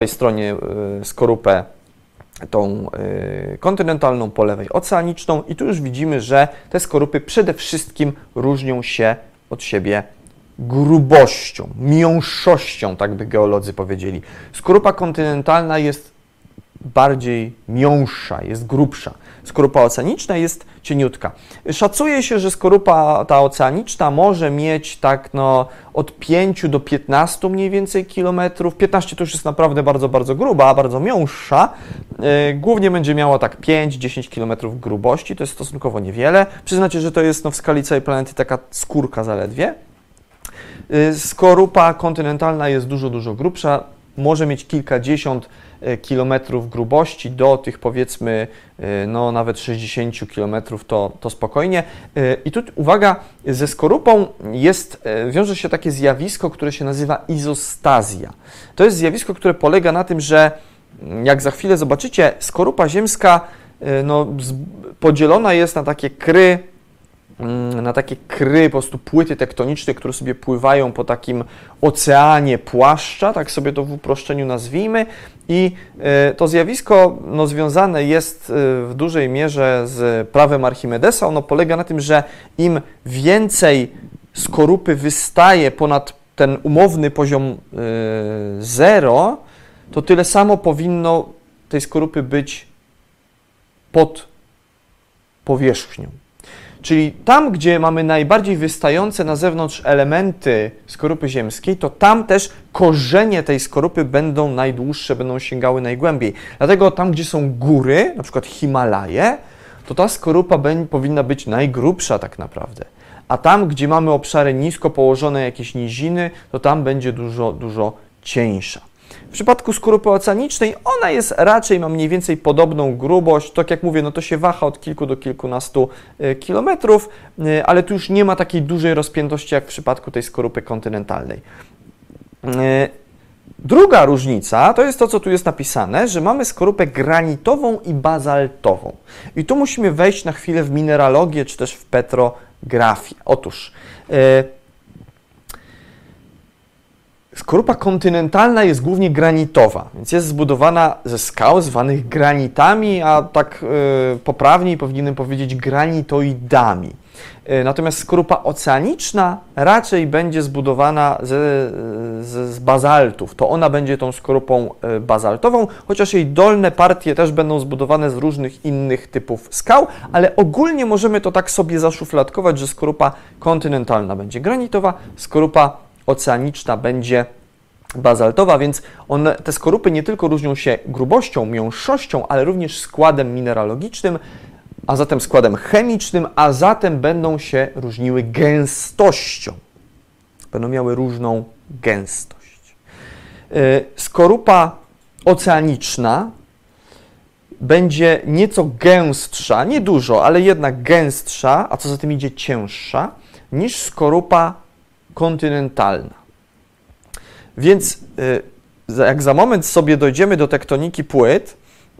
stronie skorupę tą kontynentalną, po lewej oceaniczną i tu już widzimy, że te skorupy przede wszystkim różnią się od siebie grubością, miąższością, tak by geolodzy powiedzieli. Skorupa kontynentalna jest bardziej miąższa, jest grubsza. Skorupa oceaniczna jest cieniutka. Szacuje się, że skorupa ta oceaniczna może mieć tak od 5 do 15 mniej więcej kilometrów. 15 to już jest naprawdę bardzo, bardzo gruba, bardzo miąższa. Głównie będzie miała tak 5-10 kilometrów grubości, to jest stosunkowo niewiele. Przyznacie, że to jest w skali całej planety taka skórka zaledwie. Skorupa kontynentalna jest dużo, dużo grubsza. Może mieć kilkadziesiąt kilometrów grubości do tych powiedzmy nawet 60 kilometrów to spokojnie. I tu uwaga, ze skorupą wiąże się takie zjawisko, które się nazywa izostazja. To jest zjawisko, które polega na tym, że jak za chwilę zobaczycie, skorupa ziemska podzielona jest na takie kry, po prostu płyty tektoniczne, które sobie pływają po takim oceanie płaszcza, tak sobie to w uproszczeniu nazwijmy. I to zjawisko związane jest w dużej mierze z prawem Archimedesa. Ono polega na tym, że im więcej skorupy wystaje ponad ten umowny poziom 0, to tyle samo powinno tej skorupy być pod powierzchnią. Czyli tam, gdzie mamy najbardziej wystające na zewnątrz elementy skorupy ziemskiej, to tam też korzenie tej skorupy będą najdłuższe, będą sięgały najgłębiej. Dlatego tam, gdzie są góry, na przykład Himalaje, to ta skorupa powinna być najgrubsza tak naprawdę. A tam, gdzie mamy obszary nisko położone, jakieś niziny, to tam będzie dużo, dużo cieńsza. W przypadku skorupy oceanicznej ona jest raczej, ma mniej więcej podobną grubość, tak jak mówię, to się waha od kilku do kilkunastu kilometrów, ale tu już nie ma takiej dużej rozpiętości jak w przypadku tej skorupy kontynentalnej. Druga różnica to jest to, co tu jest napisane, że mamy skorupę granitową i bazaltową. I tu musimy wejść na chwilę w mineralogię, czy też w petrografię. Otóż skorupa kontynentalna jest głównie granitowa, więc jest zbudowana ze skał zwanych granitami, a tak poprawniej powinienem powiedzieć granitoidami. Natomiast skorupa oceaniczna raczej będzie zbudowana z bazaltów. To ona będzie tą skorupą bazaltową, chociaż jej dolne partie też będą zbudowane z różnych innych typów skał, ale ogólnie możemy to tak sobie zaszufladkować, że skorupa kontynentalna będzie granitowa, skorupa oceaniczna będzie bazaltowa, więc te skorupy nie tylko różnią się grubością, miąższością, ale również składem mineralogicznym, a zatem składem chemicznym, a zatem będą się różniły gęstością. Będą miały różną gęstość. Skorupa oceaniczna będzie nieco gęstsza, nie dużo, ale jednak gęstsza, a co za tym idzie cięższa, niż skorupa kontynentalna. Więc jak za moment sobie dojdziemy do tektoniki płyt,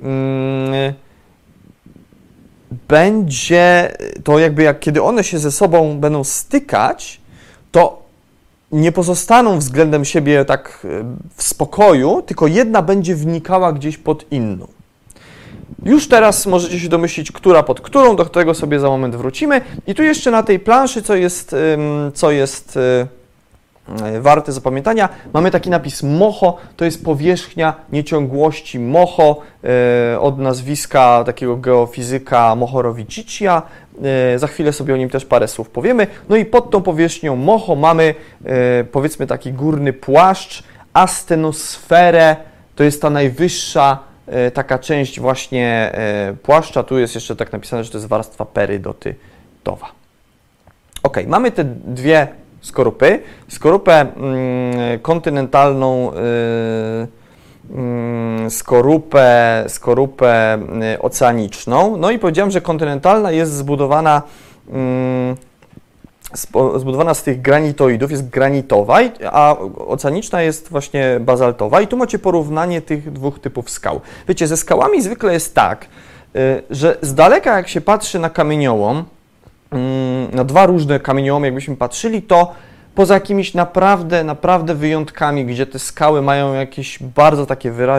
będzie to kiedy one się ze sobą będą stykać, to nie pozostaną względem siebie tak w spokoju, tylko jedna będzie wnikała gdzieś pod inną. Już teraz możecie się domyślić, która pod którą, do tego sobie za moment wrócimy. I tu jeszcze na tej planszy, co jest warte zapamiętania, mamy taki napis MOHO, to jest powierzchnia nieciągłości MOHO od nazwiska takiego geofizyka Mohorovičičia. Za chwilę sobie o nim też parę słów powiemy. No i pod tą powierzchnią MOHO mamy powiedzmy taki górny płaszcz, astenosferę, to jest ta najwyższa taka część właśnie płaszcza. Tu jest jeszcze tak napisane, że to jest warstwa perydotytowa. Ok, mamy te dwie skorupy. Skorupę kontynentalną, skorupę oceaniczną. No i powiedziałem, że kontynentalna jest zbudowana z tych granitoidów, jest granitowa, a oceaniczna jest właśnie bazaltowa. I tu macie porównanie tych dwóch typów skał. Wiecie, ze skałami zwykle jest tak, że z daleka jak się patrzy na kamieniołom, na dwa różne kamieniołomy jakbyśmy patrzyli, to poza jakimiś naprawdę wyjątkami, gdzie te skały mają jakieś bardzo takie wyraźne